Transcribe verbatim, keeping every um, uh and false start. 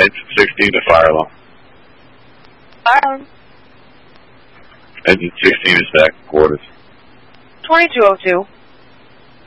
Engine sixteen to fire alarm. Fire alarm. Engine sixteen is back in quarters. twenty-two oh two.